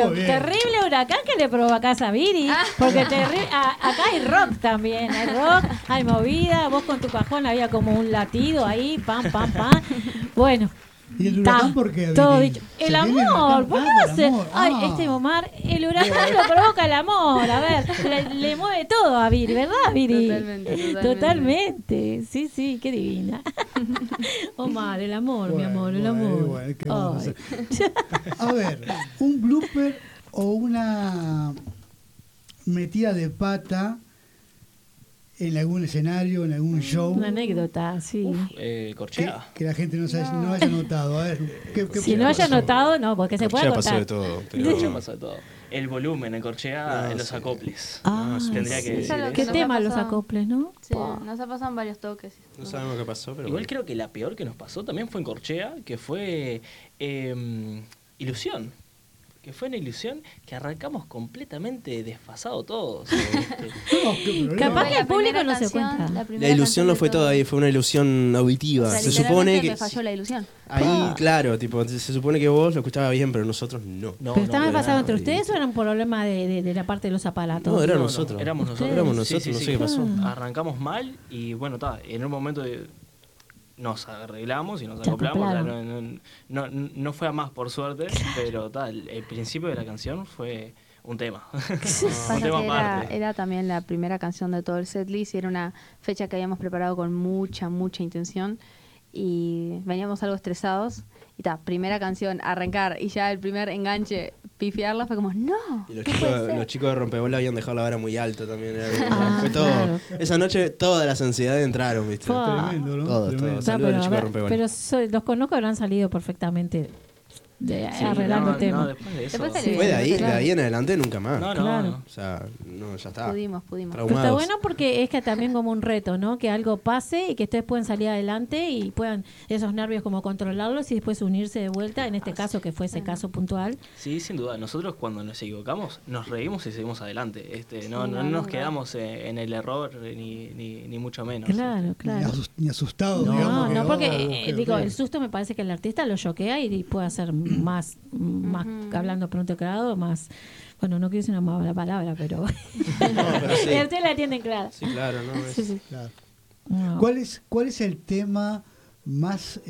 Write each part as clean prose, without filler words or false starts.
terrible huracán que le provocás a Viri. Porque acá hay rock también. Hay rock, hay movida. Vos con tu cajón había como un latido ahí. Pam, pam, pam. Bueno. ¿Y el huracán por qué? Todo dicho. El amor, ¿por qué va a ser? Ay, este Omar, el huracán lo provoca el amor. A ver, le mueve todo a Viri, ¿verdad, Viri? Totalmente. Sí, sí, qué divina. Omar, el amor, mi amor, el amor. ¿Qué vamos a hacer? A ver, un blooper o una metida de pata en algún escenario, en algún show. Una anécdota, sí. Corchea. Que la gente no haya notado. A ver, si no haya notado, no, porque se puede pasó contar. de todo. Corchea pasó de todo. El volumen en Corchea, en los acoples. Tendría que decir ¿Qué eso. tema los acoples, no? Sí, nos ha pasado en varios toques. No sabemos qué pasó, pero igual creo que la peor que nos pasó también fue en Corchea, que fue Ilusión. Que fue una ilusión que arrancamos completamente desfasado todos. Capaz que el público no se cuenta. La ilusión no fue toda ahí, fue una ilusión auditiva. O sea, se supone que me falló la ilusión. Ahí, claro, tipo, se supone que vos lo escuchabas bien, pero nosotros no. ¿Pero estaban pasando entre ustedes o era un problema de la parte de los aparatos? No, éramos nosotros. Éramos nosotros. Sí, no sé qué pasó. Arrancamos mal y bueno, en un momento nos arreglamos y nos acoplamos. No fue a más, por suerte, pero el principio de la canción fue un tema. Un tema aparte. Era también la primera canción de todo el setlist y era una fecha que habíamos preparado con mucha intención y veníamos algo estresados. Y primera canción, arrancar y ya el primer enganche, pifiarla, fue como, no. Y los chicos de Rompebola habían dejado la vara muy alta también. Fue todo. Claro. Esa noche todas las ansiedades entraron, ¿viste? Tremendo, ¿no? Todo. Saludos a los chicos de Rompebola. Pero los conozco, habrán salido perfectamente arreglando el tema. Después fue de ahí en adelante nunca más. Claro. O sea, ya está. Pudimos. Pero está bueno porque es que también como un reto, ¿no? Que algo pase y que ustedes puedan salir adelante y puedan esos nervios como controlarlos y después unirse de vuelta, en este caso que fue ese caso puntual. Sí, sin duda. Nosotros cuando nos equivocamos nos reímos y seguimos adelante. No nos quedamos en el error ni mucho menos. Claro. Ni asustados, digamos. No, porque el susto susto me parece que el artista lo choquea y puede hacer más hablando por un teclado, más... Bueno, no quiero decir una mala palabra, pero... pero sí. Ustedes la entienden clara. Sí, claro, ¿no? Sí. Claro. No. ¿Cuál es el tema más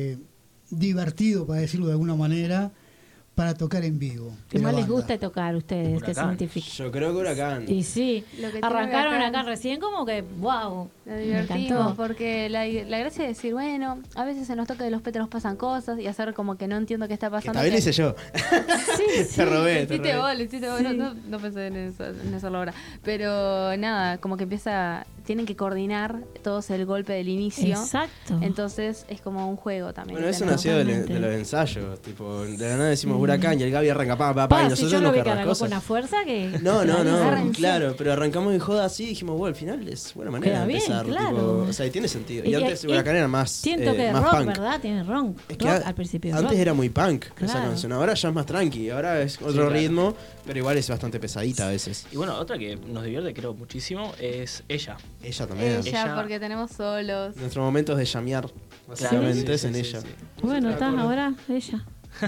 divertido, para decirlo de alguna manera, para tocar en vivo? ¿Qué más les gusta tocar a ustedes? Que se identifiquen. Yo creo que Huracán. Y sí, arrancaron acá recién como que, wow. Lo divertimos porque la gracia es decir, bueno, a veces en los toques de los pétalos pasan cosas y hacer como que no entiendo qué está pasando. También lo hice yo. Sí. Te robé. Hiciste vos. No pensé en eso ahora. Pero nada, como que tienen que coordinar todos el golpe del inicio. Exacto. Entonces es como un juego también. Bueno, eso nació de los ensayos. Tipo, de la nada decimos Huracán y el Gaby arranca pa, y nosotros nos cargamos con una fuerza que... No, claro, pero arrancamos en joda así y dijimos, bueno, al final es buena manera de empezar. Claro. Tipo, o sea, tiene sentido. Y antes Huracán era más tiene toque de más rock, punk. ¿verdad? Tiene rock, es que al principio. Antes rock. era muy punk esa Claro. canción. Ahora ya es más tranqui. Ahora es otro ritmo, pero igual es bastante pesadita a veces. Y bueno, otra que nos divierte, creo, muchísimo es ella. Ella también. Ella, porque tenemos solos. Nuestros momentos de llamear, básicamente, es en ella. Bueno, está ahora ella.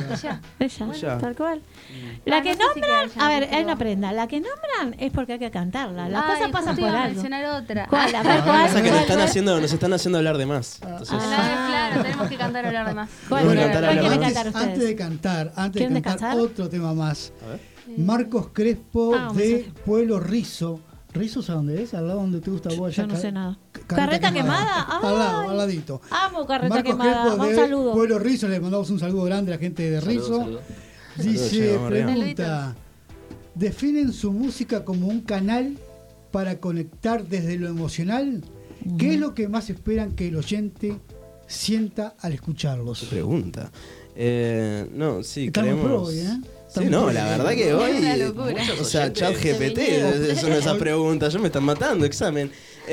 Ella. Tal cual. La que nombran, a ver, hay una prenda. La que nombran es porque hay que cantarla. Las cosas pasan por algo. Mencionar otra. ¿Cuál? A ver, ¿cuál? Pasa que nos están haciendo hablar de más. Entonces, Claro, tenemos que cantar hablar de más. ¿Cuál quieren cantar ustedes? Antes de cantar otro tema más. A ver. Marcos Crespo de Pueblo Rizo. ¿Rizo a dónde es? Al lado donde te gusta vos allá. Yo no sé nada. Carreta Quemada. Al ladito. Amo Carreta Marcos Quemada. Crespo Un de saludo. Pueblo Rizo, le mandamos un saludo grande a la gente de Rizo. Saludos. Dice, Saludos, pregunta, ¿definen su música como un canal para conectar desde lo emocional? ¿Qué es lo que más esperan que el oyente sienta al escucharlos? Qué pregunta. No, sí, Estamos creemos... pro hoy, ¿eh? Sí, no, la verdad que hoy... Es una locura. O sea, ChatGPT son esas preguntas. Ya me están matando, examen.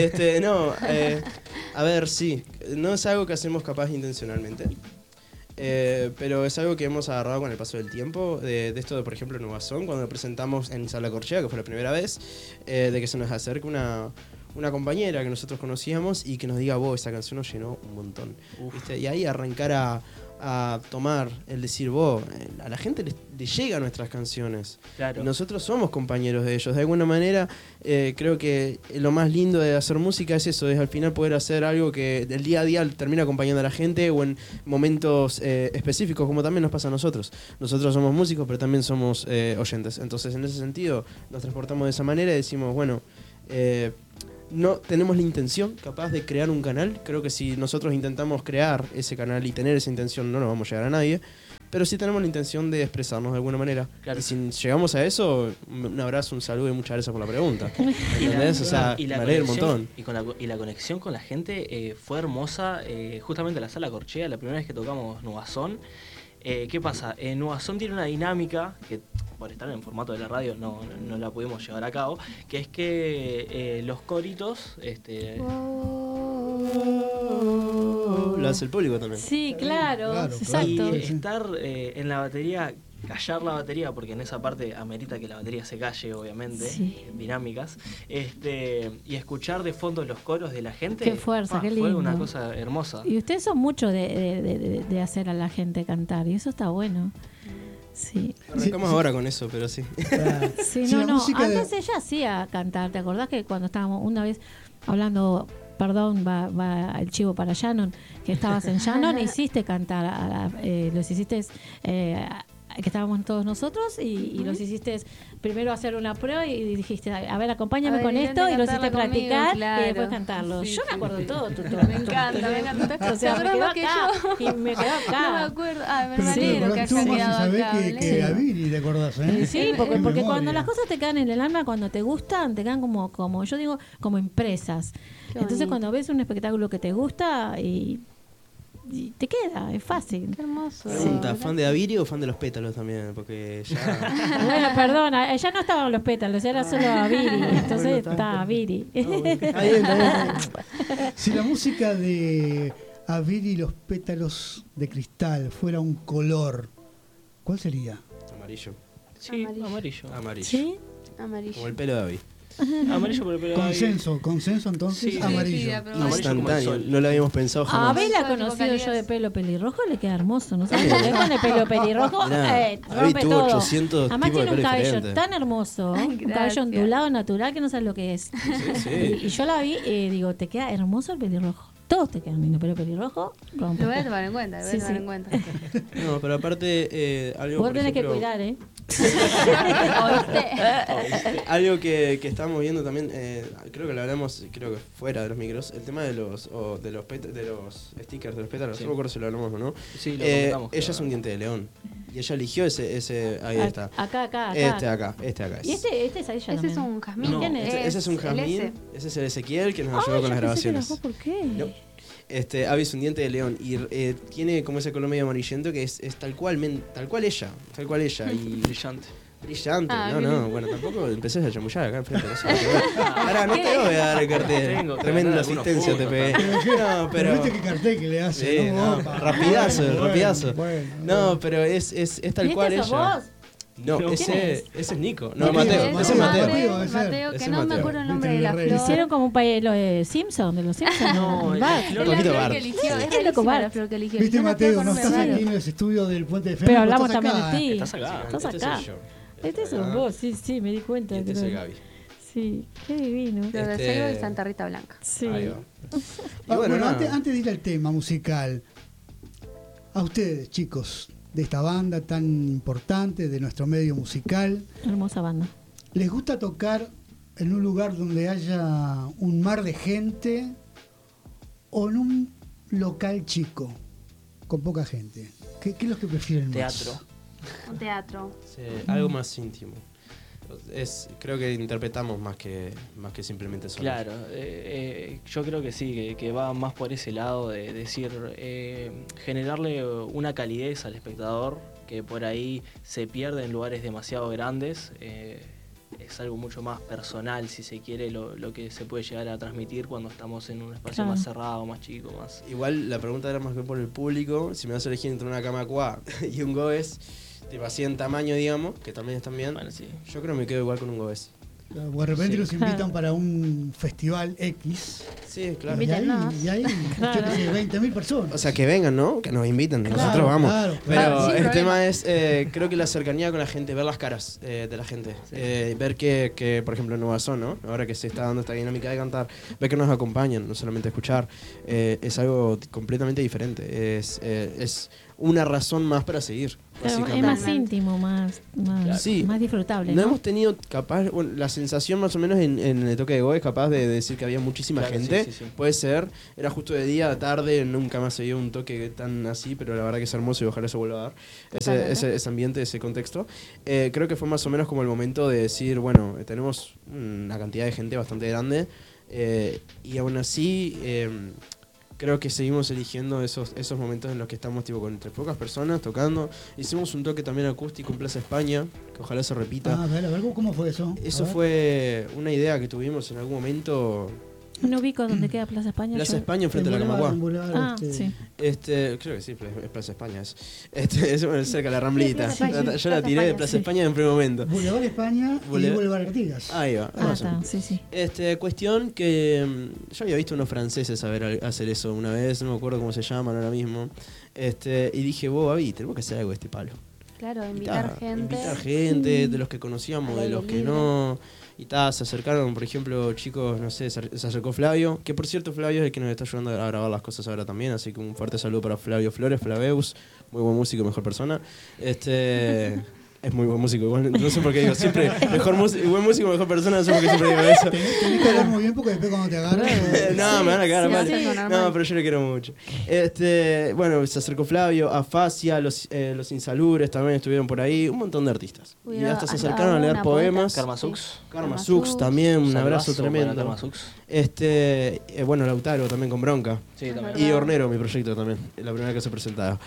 A ver, sí. No es algo que hacemos capaz intencionalmente. Pero es algo que hemos agarrado con el paso del tiempo. De esto de, por ejemplo, Nueva Son, cuando lo presentamos en Sala Corchea, que fue la primera vez, de que se nos acerca una compañera que nosotros conocíamos y que nos diga, esa canción nos llenó un montón. ¿Viste? Y ahí arrancar a a tomar el decir, a la gente le llegan nuestras canciones. Claro. Nosotros somos compañeros de ellos. De alguna manera, creo que lo más lindo de hacer música es eso, es al final poder hacer algo que del día a día termina acompañando a la gente o en momentos específicos, como también nos pasa a nosotros. Nosotros somos músicos, pero también somos oyentes. Entonces, en ese sentido, nos transportamos de esa manera y decimos, bueno, no tenemos la intención capaz de crear un canal. Creo que si nosotros intentamos crear ese canal y tener esa intención, no nos vamos a llegar a nadie. Pero sí tenemos la intención de expresarnos de alguna manera. Claro. Y si llegamos a eso, un abrazo, un saludo y muchas gracias por la pregunta. ¿Entendés? O sea, me alegra un montón. Y la conexión con la gente fue hermosa. Justamente la Sala Corchea, la primera vez que tocamos Nuevazón. ¿Qué pasa? Nuevazón tiene una dinámica que por estar en formato de la radio no la pudimos llevar a cabo, que es que los coritos lo hace el público también. Sí, claro, exacto. Y estar en la batería, callar la batería, porque en esa parte amerita que la batería se calle, obviamente, dinámicas, y escuchar de fondo los coros de la gente. Qué fuerza, qué lindo. Fue una cosa hermosa. Y ustedes son mucho de hacer a la gente cantar, y eso está bueno. Sí. Arrancamos ahora con eso, pero sí. Sí, antes ella hacía cantar. ¿Te acordás que cuando estábamos una vez hablando, perdón, va el chivo para Shannon, que estabas en Shannon, hiciste cantar, los hiciste, que estábamos todos nosotros y los hiciste primero hacer una prueba y dijiste, a ver, acompáñame con esto, y lo hiciste practicar conmigo, y después cantarlo. Sí, yo me acuerdo todo. Me encanta. O sea, me quedó acá y me quedó acá. No me acuerdo. Me alegro que haya quedado acá. Que a Viri te acordás, ¿eh? Sí, porque cuando las cosas te quedan en el alma, cuando te gustan, te quedan como yo digo, como impresas. Entonces cuando ves un espectáculo que te gusta y te queda, es fácil. Qué hermoso. Pregunta, ¿fan de Aviri o fan de Los Pétalos también? Porque ya... Bueno, perdona, ya no estaban Los Pétalos, era solo Aviri. Entonces está Aviri. Si la música de Aviri y Los Pétalos de Cristal fuera un color, ¿cuál sería? Amarillo. Sí, amarillo. ¿Sí? Amarillo. Como el pelo de Avi. Amarillo por el pelo. Consenso entonces, Sí, amarillo. Instantáneo, no lo habíamos pensado jamás. A Abel la conocido yo de pelo pelirrojo, le queda hermoso, ¿no sabes? Con el pelo pelirrojo, rompe tuvo todo. 800 Además tipos de tiene un pelo cabello diferentes. tan hermoso, un cabello ondulado natural que no sabes lo que es. Sí. Y yo la vi, digo, te queda hermoso el pelirrojo. Todos te quedan lindo, pero pelirrojo rompe. Lo voy a tomar en cuenta, No, pero aparte, algo Vos por tenés ejemplo, que cuidar, ¿eh? algo que estamos viendo también, creo que lo hablamos, creo que fuera de los micros, el tema de los stickers de los pétalos, no me acuerdo si lo hablamos o no. Sí, lo comentamos. Ella es un diente de león. Y ella eligió ese ahí está. Acá. Este acá es. Y este es ella Ese también. es un jazmín. No, ¿Quién es? Ese es un jazmín, ese es el Ezequiel que nos ayudó con las grabaciones. ¿Por qué? No. Avi es un diente de león y tiene como ese color medio amarillento que es tal cual ella y Brillante. brillante. Ah, Bueno, tampoco empecé a chamullar acá enfrente. Ahora no te voy a dar el cartel. Tengo que Tremenda ganar algunos asistencia te puntos, pegué. No, Pero pero viste qué cartel que le hace. Sí, no, Opa. rapidazo. Bueno. No, pero es tal cual ¿Y este sos ella. vos? No, ¿Quién ese es Nico. No, Mateo. Ese es Mateo. Mateo, Ese que es no me Mateo. acuerdo el nombre de Viste, la el flor. rey. Hicieron como un lo de Simpson, de los Simpsons. No, el Bart. flor- Es la Poquito flor Bart. que eligió. Es Es rarísima loco Bart. la flor que eligió. Viste, No me Mateo, acuerdo no el estás nombre aquí en raro. los estudios del Puente de Fe. Pero hablamos también de ti. Estás acá. Estás Este acá. soy yo. Este sos vos, sí, me di cuenta. Y este es el Gaby. Sí, qué divino. Flor de ceibo y Santa Rita Blanca. Sí. Ahí va. Y Bueno, nada. antes de ir al tema musical, a ustedes, chicos, de esta banda tan importante, de nuestro medio musical, Hermosa banda. ¿les gusta tocar en un lugar donde haya un mar de gente o en un local chico, con poca gente? ¿Qué es lo que prefieren más? Teatro. Un teatro. Sí, algo más íntimo. Creo que interpretamos más que simplemente solos. Claro, yo creo que sí, que va más por ese lado de decir, generarle una calidez al espectador que por ahí se pierde en lugares demasiado grandes. Es algo mucho más personal, si se quiere, lo que se puede llegar a transmitir cuando estamos en un espacio Claro. más cerrado, más chico, más... Igual la pregunta era más bien por el público. Si me vas a elegir entre una cama cuá y un goes, tipo así en tamaño, digamos, que también están bien. Bueno, sí. Yo creo que me quedo igual con un goes. De repente los invitan para un festival X. Sí, claro. Y hay Claro. yo qué sé, 20.000 personas. O sea, que vengan, ¿no? Que nos inviten, Claro, nosotros vamos. claro. Pero Sin el problema. tema es, creo que la cercanía con la gente, ver las caras de la gente. Ver que, por ejemplo, en Nueva Son, ¿no? Ahora que se está dando esta dinámica de cantar, ver que nos acompañan, no solamente escuchar, es algo completamente diferente. Es una razón más para seguir. Claro, es básicamente. más íntimo, más Sí. más disfrutable. No ¿no? hemos tenido capaz, bueno, la sensación más o menos en el toque de Go es capaz de decir que había muchísima Claro, gente. sí, sí, sí. Puede ser, era justo de día, tarde, nunca más se vio un toque tan así, pero la verdad que es hermoso y ojalá se vuelva a dar Totalmente. ese ambiente, ese contexto. Creo que fue más o menos como el momento de decir, bueno, tenemos una cantidad de gente bastante grande y aún así creo que seguimos eligiendo esos momentos en los que estamos tipo con entre pocas personas tocando. Hicimos un toque también acústico en Plaza España, que ojalá se repita. A ver, ¿cómo fue eso? Eso A ver. fue una idea que tuvimos en algún momento. No ubico dónde queda Plaza España. Plaza yo- España enfrente de la En Camagua. Boulevard, Ah, sí. Creo que sí, es Plaza España. Es cerca de la Ramblita. Sí, Plaza España. Yo la Plaza tiré de España, Plaza sí. España en primer momento. Boulevard España y Boulevard- Boulevard Artigas. Ahí va. Ah, más o menos. está, sí, sí. Cuestión que yo había visto unos franceses hacer eso una vez, no me acuerdo cómo se llaman ahora mismo. Y dije, vos, Avi, tenemos que hacer algo de este palo. Claro, invitar gente. Invitar gente, de los que conocíamos, Al de aire los que libre. no. Y se acercaron, por ejemplo, chicos, no sé, se acercó Flavio, que por cierto Flavio es el que nos está ayudando a grabar las cosas ahora también, así que un fuerte saludo para Flavio Flores, Flaveus, muy buen músico, mejor persona. Es muy buen músico, igual, no sé por qué digo siempre buen músico, mejor persona, no sé por qué siempre digo eso. Tenés que hablar muy bien porque después cuando te agarran. No, me van a cagar sí, mal. sí, normal. No, pero yo le quiero mucho. Bueno, se acercó Flavio, Afasia, los Insalubres también estuvieron por ahí, un montón de artistas. Y Hubieron hasta se hasta acercaron a leer una poemas. Karma Sux. Karma Karma Sux Sux. también, un Salvazo abrazo para tremendo. Karma Sux. Bueno, Lautaro también con Bronca. Sí, también. Y Hornero, mi proyecto también, la primera que se presentaba.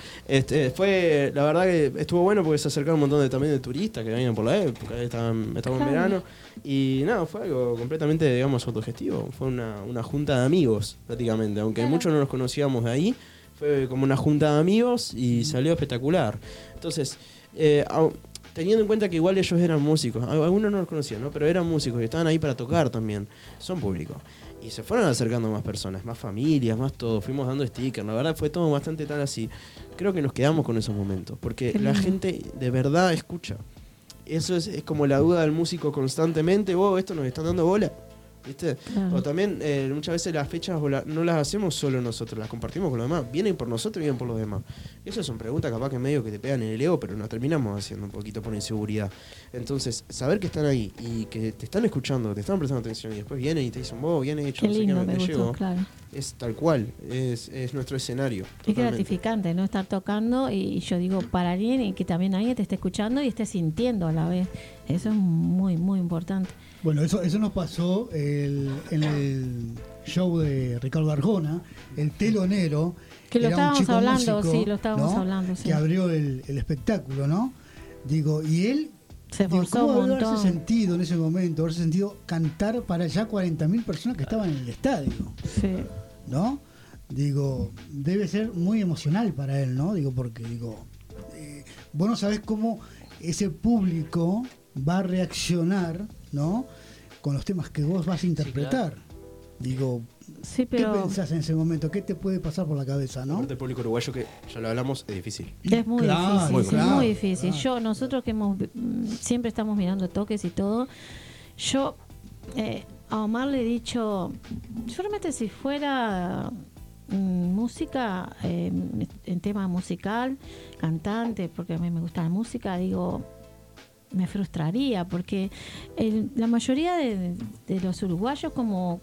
Fue, la verdad que estuvo bueno porque se acercaron un montón también de turistas que venían por la época, estamos en verano. Y nada, fue algo completamente, digamos, autogestivo. Fue una junta de amigos, prácticamente. Aunque Claro. muchos no nos conocíamos de ahí, fue como una junta de amigos y salió espectacular. Entonces, teniendo en cuenta que igual ellos eran músicos, algunos no los conocían, ¿no? Pero eran músicos y estaban ahí para tocar también, son públicos. Y se fueron acercando más personas, más familias, más todo. Fuimos dando stickers, la verdad fue todo bastante tal así. Creo que nos quedamos con esos momentos, porque Qué la lindo. gente de verdad escucha. Eso es como la duda del músico constantemente, vos, esto nos están dando bola. ¿Viste? Claro. O también muchas veces las fechas no las hacemos solo nosotros, las compartimos con los demás. Vienen por nosotros y vienen por los demás. Esas son preguntas capaz que medio que te pegan en el ego, pero nos terminamos haciendo un poquito por inseguridad. Entonces, saber que están ahí y que te están escuchando, te están prestando atención y después vienen y te dicen, vos, bien hecho, Qué no sé lindo, qué, me me gustó, llegó. claro. Es tal cual, es nuestro escenario. Es totalmente. gratificante, ¿no? Estar tocando y yo digo para alguien y que también alguien te esté escuchando y esté sintiendo a la vez. Eso es muy, muy importante. Bueno, eso nos pasó en el show de Ricardo Arjona, el telonero. Que lo era un estábamos chico hablando, músico, sí, lo estábamos ¿no? hablando, sí. Que abrió el espectáculo, ¿no? Digo, y él, Se digo, esforzó ¿cómo un haberse montón. sentido en ese momento? Haberse sentido cantar para ya 40.000 personas que estaban en el estadio, Sí. ¿no? Digo, debe ser muy emocional para él, ¿no? Digo, porque, vos no sabés cómo ese público va a reaccionar, ¿no? Con los temas que vos vas a interpretar. Digo, Sí, ¿qué pero pensás en ese momento? ¿Qué te puede pasar por la cabeza, no? Aparte, el público uruguayo, que ya lo hablamos, es difícil. es muy Claro, difícil, muy sí, claro, muy difícil. claro. Nosotros que siempre estamos mirando toques y todo, yo a Omar le he dicho, solamente si fuera música, en tema musical, cantante, porque a mí me gusta la música, digo, me frustraría, porque la mayoría de los uruguayos como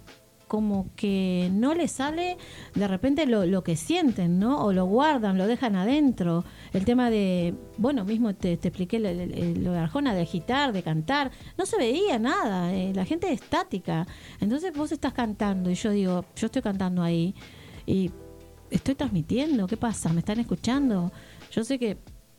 que no les sale de repente lo que sienten, ¿no? O lo guardan, lo dejan adentro. El tema de, bueno, mismo te expliqué lo de Arjona, de agitar, de cantar, no se veía nada, la gente es estática. Entonces vos estás cantando y yo digo, yo estoy cantando ahí y estoy transmitiendo, ¿qué pasa? ¿Me están escuchando? Yo sé que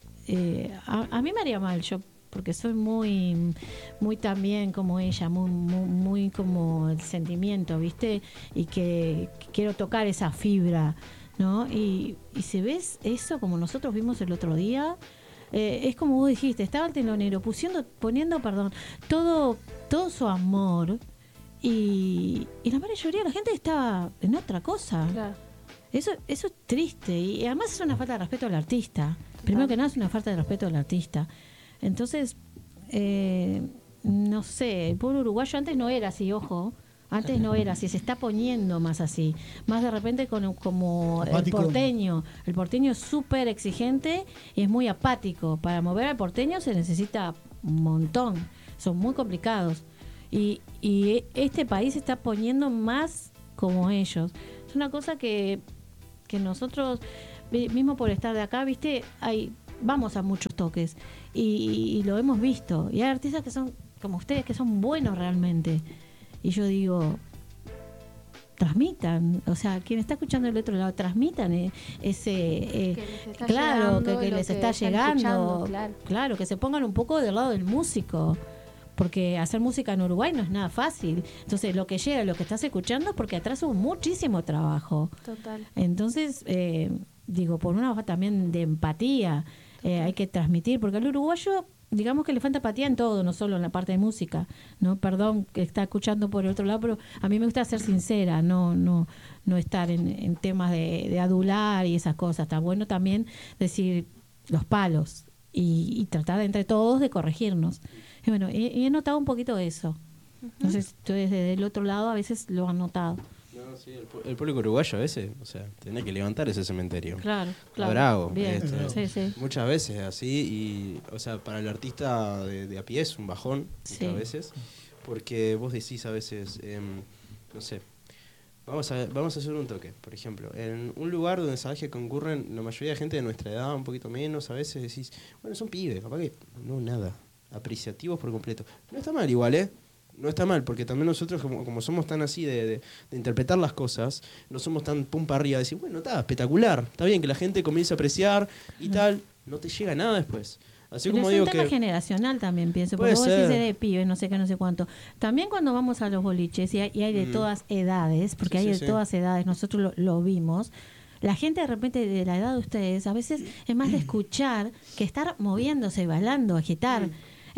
a mí me haría mal, yo porque soy muy también como ella, muy como el sentimiento, ¿viste? Y que quiero tocar esa fibra, ¿no? Y si ves eso como nosotros vimos el otro día, es como vos dijiste, estaba el telonero poniendo todo su amor y la mayoría de la gente estaba en otra cosa. Claro. Eso es triste y además es una falta de respeto al artista. Primero que nada es una falta de respeto al artista. Entonces, no sé, el pueblo uruguayo antes no era así, ojo. Antes no era así, se está poniendo más así. Más de repente como Apático. El porteño es súper exigente y es muy apático. Para mover al porteño se necesita un montón. Son muy complicados. Y este país se está poniendo más como ellos. Es una cosa que nosotros, mismo por estar de acá, viste, vamos a muchos toques y lo hemos visto. Y hay artistas que son como ustedes, que son buenos realmente. Y yo digo, transmitan, o sea, quien está escuchando del otro lado, transmitan ese, claro, que les está llegando, claro, que se pongan un poco del lado del músico, porque hacer música en Uruguay no es nada fácil. Entonces, lo que llega, lo que estás escuchando, porque atrás hubo muchísimo trabajo. Total. Entonces, digo, por una hoja también de empatía, hay que transmitir, porque el uruguayo, digamos que le falta empatía en todo, no solo en la parte de música, ¿no? Perdón que está escuchando por el otro lado, pero a mí me gusta ser sincera, no estar en temas de adular y esas cosas. Está bueno también decir los palos y tratar entre todos de corregirnos. Y bueno, he notado un poquito eso. No sé si ustedes desde el otro lado a veces lo han notado. No, sí, el público uruguayo a veces, o sea, tenés que levantar ese cementerio. Claro. Bravo. Bien. Sí. Muchas veces así, y, o sea, para el artista de a pie es un bajón, muchas veces, porque vos decís a veces, no sé, vamos a hacer un toque, por ejemplo, en un lugar donde sabés que concurren la mayoría de gente de nuestra edad, un poquito menos, a veces decís, bueno, son pibes, capaz que no, nada, apreciativos por completo. No está mal igual, no está mal, porque también nosotros, como somos tan así de interpretar las cosas, no somos tan pum para arriba, de decir, bueno, está espectacular, está bien que la gente comience a apreciar y tal, no te llega nada después. Así Pero como es digo un tema que generacional también, pienso, puede porque vos decís ser. de pibes, no sé qué, no sé cuánto. También cuando vamos a los boliches y hay de todas edades, porque hay de todas edades, nosotros lo vimos. La gente de repente de la edad de ustedes, a veces es más de escuchar que estar moviéndose, bailando, agitar.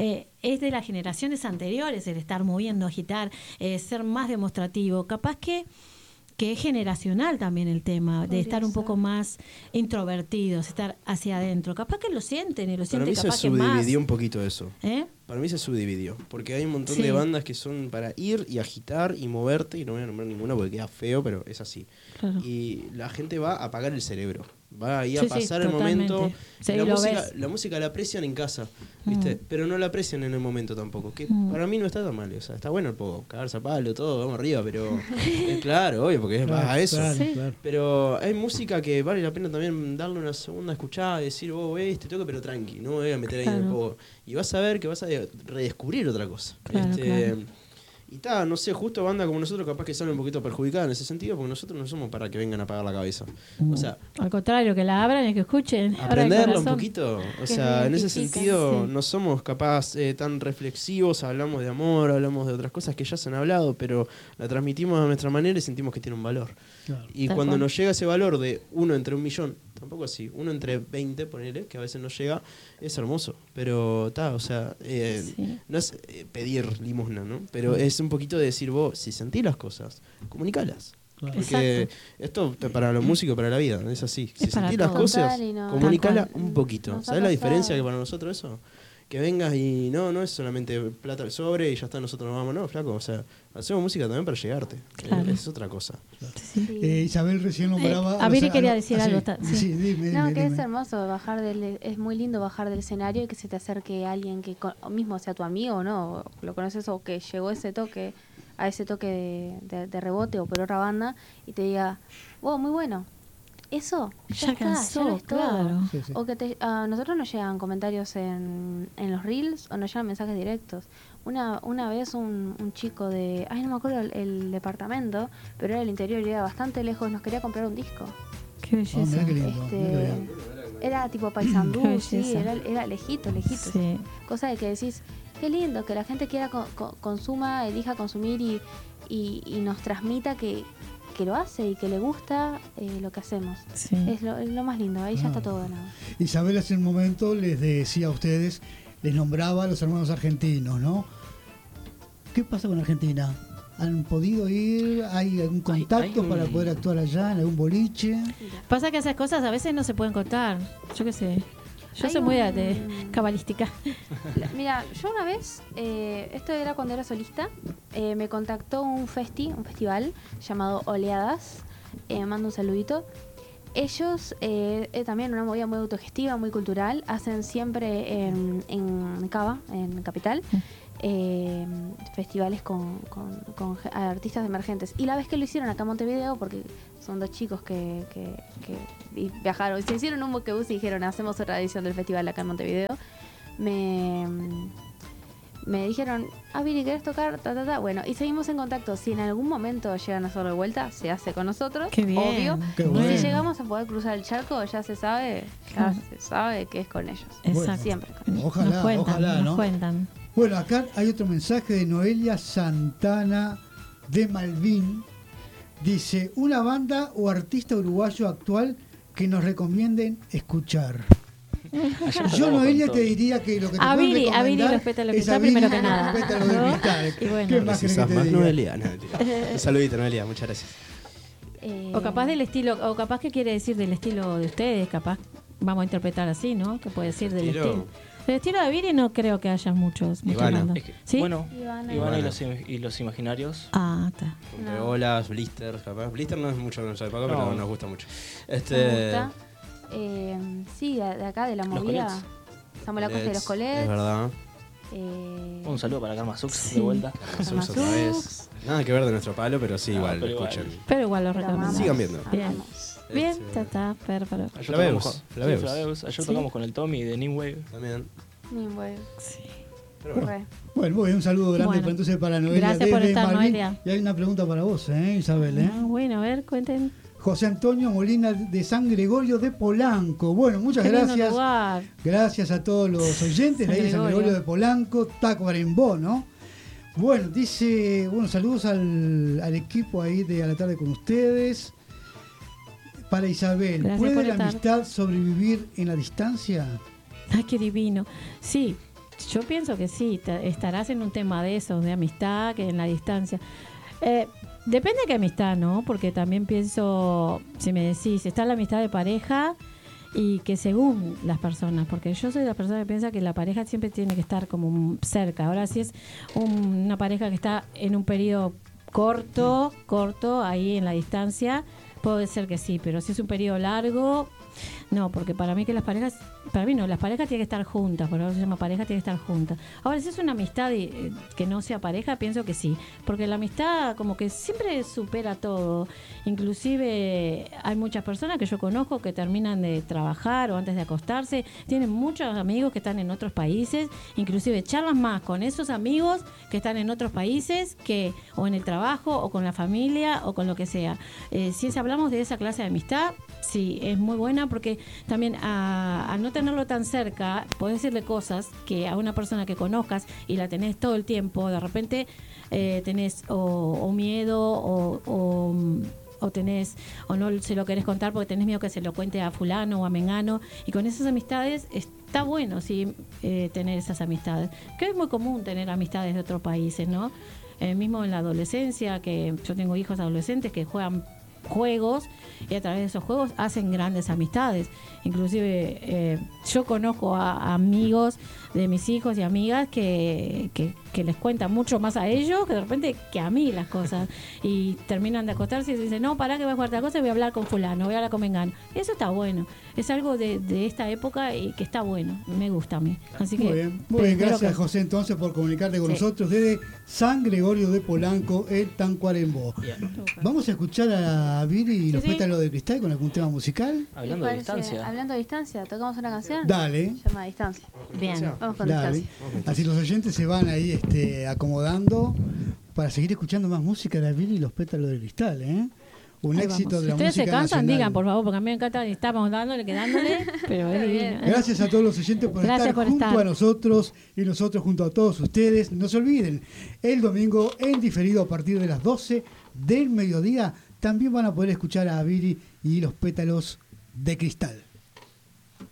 Es de las generaciones anteriores el estar moviendo, agitar, ser más demostrativo. Capaz que es generacional también el tema, de estar un poco más introvertidos, estar hacia adentro. Capaz que lo sienten y lo sienten capaz que más. Para mí se subdividió un poquito eso. ¿Eh? Para mí se subdividió, porque hay un montón de bandas que son para ir y agitar y moverte, y no voy a nombrar ninguna porque queda feo, pero es así. Claro. Y la gente va a apagar el cerebro, va ahí a pasar el momento. Sí, la música la aprecian en casa, ¿viste? Pero no la aprecian en el momento tampoco, que para mí no está tan mal. O sea, está bueno el poco, cagarse a palo, todo, vamos arriba, pero claro, obvio, porque es más a eso. Claro. Pero hay música que vale la pena también darle una segunda escuchada y decir, este toque, pero tranqui, no me voy a meter ahí en el poco. Y vas a ver que vas a redescubrir otra cosa. Claro. Y no sé, justo banda como nosotros capaz que sale un poquito perjudicada en ese sentido, porque nosotros no somos para que vengan a apagar la cabeza. O sea, al contrario, que la abran y que escuchen. Aprenderlo un poquito. O sea, en ese sentido no somos capaz tan reflexivos, hablamos de amor, hablamos de otras cosas que ya se han hablado, pero la transmitimos a nuestra manera y sentimos que tiene un valor. Claro. Y cuando nos llega ese valor de 1 entre 1.000.000, tampoco así, 1 entre 20, ponele, que a veces nos llega, es hermoso. Pero o sea, no es pedir limosna, ¿no? Pero es un poquito de decir, vos, si sentís las cosas, comunicalas. Claro. Porque esto para los músicos, para la vida, es así. Si sentís las cosas, comunicala un poquito. ¿Sabés la diferencia que para nosotros eso? Que vengas y no es solamente plata al sobre y ya está, nosotros nos vamos, no, flaco, o sea, hacemos música también para llegarte, es otra cosa. Claro. Sí. Isabel recién nombraba... A Viri quería decir algo. Sí, dime. Es hermoso es muy lindo bajar del escenario y que se te acerque alguien que mismo sea tu amigo, ¿no? Lo conoces o que llegó a ese toque de rebote o por otra banda y te diga, wow, muy bueno. Eso ya cansó, ya lo es todo. Claro. Sí. O que a nosotros nos llegan comentarios en los reels o nos llegan mensajes directos. Una vez un chico de, no me acuerdo el departamento, pero era del interior y era bastante lejos, nos quería comprar un disco. Qué belleza. Qué lindo, era tipo Paysandú, sí, era lejito. Sí. Cosa de que decís, qué lindo que la gente quiera consuma, elija consumir y nos transmita que que lo hace y que le gusta lo que hacemos. Sí. Es lo más lindo, ahí ya está todo ganado. Isabel hace un momento les decía a ustedes, les nombraba a los hermanos argentinos, ¿no? ¿Qué pasa con Argentina? ¿Han podido ir? ¿Hay algún contacto para poder actuar allá en algún boliche? Pasa que esas cosas a veces no se pueden contar. Yo qué sé. Yo soy muy de cabalística. Mira, yo una vez, esto era cuando era solista, me contactó un festival llamado Oleadas. Mando un saludito. Ellos, también una movida muy autogestiva, muy cultural, hacen siempre en Cava, en Capital, festivales con artistas emergentes. Y la vez que lo hicieron acá en Montevideo, porque son dos chicos que viajaron, se hicieron un buquebús y dijeron, hacemos otra edición del festival acá en Montevideo, me dijeron, Viri, ¿querés tocar? Bueno, y seguimos en contacto. Si en algún momento llegan a hacerlo de vuelta, se hace con nosotros, Qué bien. obvio. Qué Y bueno. si llegamos a poder cruzar el charco, ya se sabe que es con ellos. Exacto. Siempre con ellos. Ojalá, nos cuentan, ojalá, nos ¿no? cuentan. Bueno, acá hay otro mensaje de Noelia Santana de Malvin. Dice, una banda o artista uruguayo actual que nos recomienden escuchar. Yo, Noelia, te diría que lo que te A pueden Viri recomendar respeta lo que es está a Viri primero que nada. respeta lo de ¿No? Cristal. Y bueno. ¿Qué más querés que Precisás te más, diga? Noelia. No, mentira. Un saludito, Noelia, muchas gracias. O capaz del estilo, o capaz que quiere decir del estilo de ustedes, capaz vamos a interpretar así, ¿no? Que puede decir del estilo. Del estilo de Viri no creo que haya muchas Ivana. bandas. Es que, ¿Sí? Bueno, Ivana. Ivana y los imaginarios. Ah, está. Entre bolas, blisters, capaz. Blister no es mucho de nuestra época, No. pero nos gusta mucho. Me gusta. Sí, de acá, de la Los movida. Colets. Samuel Acosta y los Es Colets. verdad. Un saludo para Karma Sux Sí. de vuelta. Nosotros otra vez. Nada que ver de nuestro palo, pero sí, No, igual, pero igual. escuchen. Pero igual lo Lo amamos. recomendamos. Sigan viendo. Bien. Amamos. Bien, Este, ya está, perfecto. Ayer Flaveus, tocamos con- Flaveus. sí, Flaveus. Ayer Sí. tocamos con el Tommy de New Wave. También. Ni bueno. Sí. Pero bueno. Re. Bueno, muy bien, un saludo grande Bueno. para, entonces para Noelia Gracias por desde estar, Malvin. Noelia. Y hay una pregunta para vos, Isabel. Ah, bueno, a ver, cuenten. José Antonio Molina de San Gregorio de Polanco. Bueno, muchas Qué lindo gracias. lugar. Gracias a todos los oyentes San de ahí de San Gregorio. Gregorio de Polanco, Tacuarembó, ¿no? Bueno, dice, bueno, saludos al equipo ahí de A la Tarde con ustedes. Para Isabel, Gracias ¿puede por la estar. amistad sobrevivir en la distancia? Ay, qué divino. Sí, yo pienso que sí, estarás en un tema de esos, de amistad, que en la distancia. Depende de qué amistad, ¿no? Porque también pienso, si me decís, está la amistad de pareja y que según las personas, porque yo soy la persona que piensa que la pareja siempre tiene que estar como cerca. Ahora, si es una pareja que está en un periodo corto, ahí en la distancia, puede ser que sí, pero si es un periodo largo, no, porque para mí las parejas tienen que estar juntas, por eso se llama pareja, tiene que estar juntas. Ahora, si es una amistad que no sea pareja, pienso que sí, porque la amistad como que siempre supera todo. Inclusive hay muchas personas que yo conozco que terminan de trabajar o antes de acostarse, tienen muchos amigos que están en otros países, inclusive charlan más con esos amigos que están en otros países que o en el trabajo o con la familia o con lo que sea. Si hablamos de esa clase de amistad, sí, es muy buena porque también a no tenerlo tan cerca, podés decirle cosas que a una persona que conozcas y la tenés todo el tiempo, de repente tenés o miedo o tenés o no se lo querés contar porque tenés miedo que se lo cuente a fulano o a mengano, y con esas amistades está bueno sí tener esas amistades, que es muy común tener amistades de otros países, ¿no? Mismo en la adolescencia, que yo tengo hijos adolescentes que juegan juegos y a través de esos juegos hacen grandes amistades. Inclusive yo conozco a amigos de mis hijos y amigas que les cuentan mucho más a ellos que de repente que a mí las cosas, y terminan de acostarse y dicen, no, pará que voy a jugar otra cosa y voy a hablar con fulano, voy a hablar con mengano. Eso está bueno, es algo de esta época y que está bueno, me gusta a mí. Así Muy que bien, gracias José entonces por comunicarte con nosotros desde San Gregorio de Polanco, en Tacuarembó. Vamos a escuchar a Viri y los pétalos de cristal con algún tema musical. Hablando de distancia. Hablando de distancia, ¿tocamos una canción? Dale. Llama Distancia. bien. Vamos con Dale. Distancia. Así los oyentes se van ahí acomodando para seguir escuchando más música de Viri y los pétalos de cristal, ¿eh? Un Ahí éxito vamos. de la Ustedes música se cansan, nacional. digan por favor, porque a mí me encanta y estamos dándole, pero es divino. Gracias a todos los oyentes por Gracias estar por junto estar. a nosotros y nosotros junto a todos ustedes. No se olviden, el domingo en diferido a partir de las 12 del mediodía también van a poder escuchar a Viri y los pétalos de cristal.